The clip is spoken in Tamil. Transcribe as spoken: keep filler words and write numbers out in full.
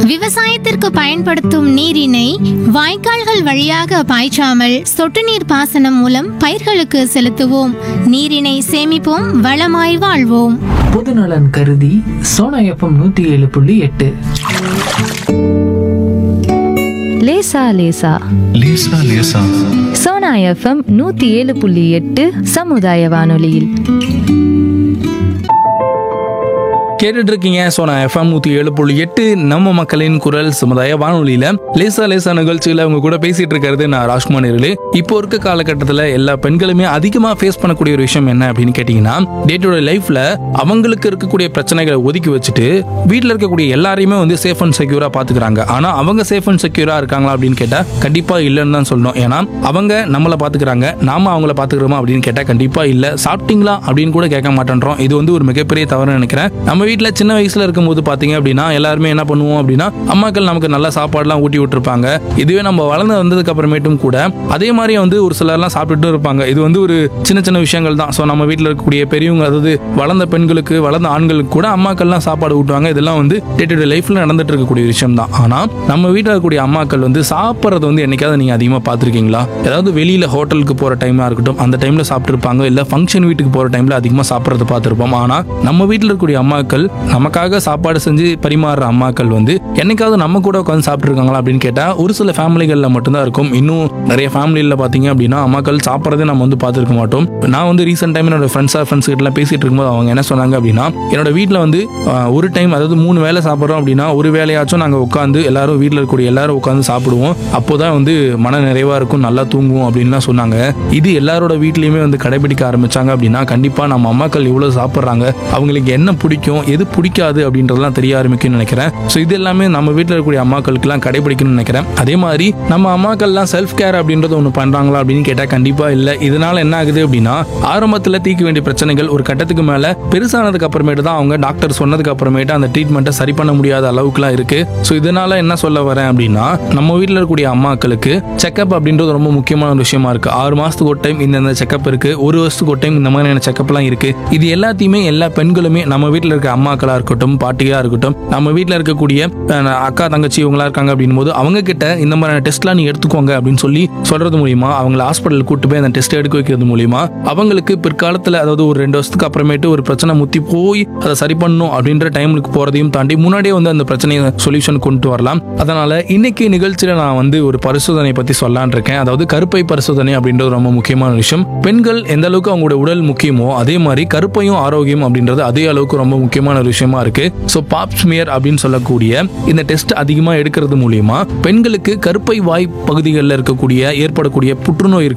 விவசாயத்திற்கு பயன்படுத்தும் நீரினை வாய்க்கால்கள் வழியாக பாய்ச்சாமல் சொட்டு நீர் பாசனம் மூலம் பயிர்களுக்கு செலுத்துவோம். நீரினை சேமிப்போம், வளமாய் வாழ்வோம். பொதுநலன் கருதி சோனா எஃப்எம் நூத்தி ஏழு புள்ளி எட்டு. லேசா லேசா லேசா லேசா சோனா எஃப்எம் நூத்தி ஏழு புள்ளி எட்டு சமுதாய வானொலியில் கேட்டுட்டு இருக்கீங்க சோனா எஃப்எம் நூத்தி ஏழு புள்ளி எட்டு நம்ம மக்களின் குரல் சமுதாய வானொலியில லேசா லேசா நிகழ்ச்சியில அவங்க கூட பேசிட்டு இருக்கிறது நான் ராஜ்குமார் நேரிலே. இப்போ இருக்க காலகட்டத்தில் எல்லா பெண்களுமே அதிகமா ஃபேஸ் பண்ணக்கூடிய ஒரு விஷயம் என்ன அப்படின்னு கேட்டீங்கன்னா, டே டு டே லைஃப்ல அவங்களுக்கு இருக்கக்கூடிய பிரச்சனைகளை ஒதுக்கி வச்சுட்டு வீட்டில் இருக்கக்கூடிய எல்லாரையுமே வந்து சேஃப் அண்ட் செக்யூரா பாத்துக்கிறாங்க. ஆனா அவங்க சேஃப் அண்ட் செக்யூரா இருக்காங்களா அப்படின்னு கேட்டா கண்டிப்பா இல்லைன்னு தான் சொல்லணும். ஏன்னா அவங்க நம்மளை பாத்துக்கிறாங்க, நாம அவங்கள பாத்துக்கிறோமா அப்படின்னு கேட்டா கண்டிப்பா இல்ல. சாப்பிட்டீங்களா அப்படின்னு கூட கேட்க மாட்டேன்றோம். இது வந்து ஒரு மிகப்பெரிய தவறு நினைக்கிறேன். நம்ம வீட்டில் சின்ன வயசுல இருக்கும்போது பாத்தீங்க அப்படின்னா எல்லாருமே என்ன பண்ணுவோம் அப்படின்னா, அம்மாக்கள் நமக்கு நல்ல சாப்பாடுலாம் ஊட்டி விட்டுருப்பாங்க. இதுவே நம்ம வளர்ந்து வந்ததுக்கு அப்புறமேட்டும் கூட அதே மாதிரி வந்து ஒரு சிலர்லாம் சாப்பிட்டுட்டு இருப்பாங்க. இது வந்து ஒரு சின்ன சின்ன விஷயங்கள் தான். ஸோ நம்ம வீட்டில் இருக்கக்கூடிய பெரியவங்க, அதாவது வளர்ந்த பெண்களுக்கு வளர்ந்த ஆண்களுக்கு கூட அம்மாக்கள்லாம் சாப்பாடு ஊட்டுவாங்க. இதெல்லாம் வந்து டே டு டே லைஃப்ல நடந்துட்டு இருக்கக்கூடிய விஷயம் தான். ஆனா நம்ம வீட்டில் இருக்கக்கூடிய அம்மாக்கள் வந்து சாப்பிட்றது வந்து என்னைக்காவது நீங்க அதிகமாக பார்த்துருக்கீங்களா? ஏதாவது வெளியில ஹோட்டலுக்கு போற டைமா இருக்கட்டும், அந்த டைம்ல சாப்பிட்டுருப்பாங்க. இல்ல ஃபங்க்ஷன் வீட்டுக்கு போற டைம்ல அதிகமாக சாப்பிட்றது பார்த்துருப்போம். ஆனா நம்ம வீட்டில் இருக்கக்கூடிய அம்மாக்கள், நமக்காக சாப்பாடு செஞ்சு பரிமாறுற அம்மாக்கள் வந்து என்னைக்காவது நம்ம கூட உட்காந்து சாப்பிட்டுருக்காங்களா அப்படின்னு கேட்டா ஒரு சில ஃபேமிலிகள்ல மட்டும்தான் இருக்கும். இன்னும் நிறைய ஃபேமிலியில பாத்தீங்க அப்படின்னா அம்மாக்கள் சாப்பிட்றதே நம்ம வந்து பார்த்துருக்க மாட்டோம். நான் வந்து ரீசெண்ட் டைம் என்னோட ஃப்ரெண்ட்ஸா ஃப்ரெண்ட்ஸ் கிட்ட பேசிட்டு இருக்கும்போது அவங்க என்ன சொன்னாங்க அப்படின்னா, என்னோட வீட்டில் வந்து ஒரு டைம், அதாவது மூணு வேலை சாப்பிட்றோம் அப்படின்னா ஒரு வேலையாச்சும் நாங்கள் உட்காந்து எல்லாரும் வீட்டில் இருக்கக்கூடிய எல்லாரும் உட்காந்து சாப்பிடுவோம். அப்போதான் வந்து மன நிறைவா இருக்கும், நல்லா தூங்குவோம் அப்படின்லாம் சொன்னாங்க. இது எல்லாரோட வீட்லயுமே வந்து கடைபிடிக்க ஆரம்பிச்சாங்க அப்படின்னா கண்டிப்பா நம்ம அம்மாக்கள் இவ்வளவு சாப்பிட்றாங்க, அவங்களுக்கு என்ன பிடிக்கும் எது பிடிக்காது அப்படின்றதெல்லாம் தெரிய ஆரம்பிக்கும்னு நினைக்கிறேன். ஸோ இது எல்லாமே நம்ம வீட்டில் இருக்கக்கூடிய அம்மாக்களுக்குலாம் கடைபிடிக்கணும்னு நினைக்கிறேன். அதே மாதிரி நம்ம அம்மாக்கள்லாம் செல்ஃப் கேர் அப்படின்றது ஒன்று பண்றாங்களா அப்படின்னு கேட்டால் கண்டிப்பா இல்லை. இதனால என்ன ஆகுது அப்படின்னா, ஆரம்பத்தில் தீர்க்க வேண்டிய பிரச்சனைகள் ஒரு கட்டத்துக்கு மேல பெருசானதுக்கு அப்புறமேட்டு தான் அவங்க டாக்டர் சொன்னதுக்கு அப்புறமேட்டு அந்த ட்ரீட்மெண்ட்டை சரி பண்ண முடியாத அளவுக்குலாம் இருக்கு. ஸோ இதனால என்ன சொல்ல வரேன் அப்படின்னா, நம்ம வீட்டில் இருக்கக்கூடிய அம்மாக்களுக்கு செக்அப் அப்படின்றது ரொம்ப முக்கியமான ஒரு விஷயமா இருக்கு. ஆறு மாசத்துக்கு ஒரு டைம் இந்த செக்அப் இருக்கு, ஒரு வருஷத்துக்கு ஒரு டைம் இந்த மாதிரியான செக்அப்லாம் இருக்கு. இது எல்லாத்தையுமே எல்லா பெண்களுமே நம்ம வீட்டில் இருக்க அம்மாக்களா இருக்கட்டும், பாட்டியா இருக்கட்டும், நம்ம வீட்டில் இருக்கக்கூடிய அக்கா தங்கச்சி இவங்களா இருக்காங்க அப்படின் போது அவங்க கிட்ட இந்த மாதிரியான டெஸ்ட்லாம் நீ எடுத்துக்கோங்க அப்படின்னு சொல்லி சொல்றது மூலியமா, அவங்களை ஹாஸ்பிட்டல் கூட்டு போய் அந்த டெஸ்ட் எடுக்க வைக்கிறது மூலியமா அவங்களுக்கு பிற்காலத்தில், அதாவது ஒரு ரெண்டு வருஷத்துக்கு அப்புறமேட்டு ஒரு பிரச்சனை முத்தி போய் அதை சரி பண்ணணும் அப்படின்ற டைமுக்கு போறதையும் தாண்டி முன்னாடியே வந்து அந்த பிரச்சனையை சொல்யூஷன் கொண்டு வரலாம். அதனால இன்னைக்கு நிகழ்ச்சியில நான் வந்து ஒரு பரிசோதனை பத்தி சொல்லலான் இருக்கேன். அதாவது கருப்பை பரிசோதனை அப்படின்றது ரொம்ப முக்கியமான விஷயம். பெண்கள் எந்த அளவுக்கு அவங்களோட உடல் முக்கியமோ அதே மாதிரி கருப்பையும் ஆரோக்கியம் அப்படின்றது அதே அளவுக்கு ரொம்ப முக்கியமான ஒரு விஷயமா இருக்கு. ஸோ பாப் ஸ்மியர் அப்படின்னு சொல்லக்கூடிய இந்த டெஸ்ட் அதிகமா எடுக்கிறது மூலியமா பெண்களுக்கு கருப்பை வாய் பகுதிகளில் இருக்கக்கூடிய ஏற்படக்கூடிய புற்றுநோய் இருக்கு